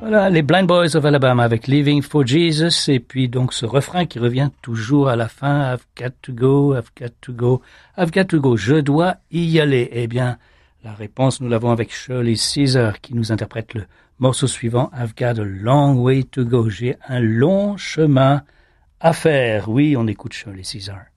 Voilà, les Blind Boys of Alabama avec Living for Jesus, et puis donc ce refrain qui revient toujours à la fin, I've got to go, I've got to go, I've got to go, je dois y aller. Eh bien, la réponse, nous l'avons avec Shirley Caesar qui nous interprète le morceau suivant, I've got a long way to go, j'ai un long chemin à faire. Oui, on écoute Shirley Caesar.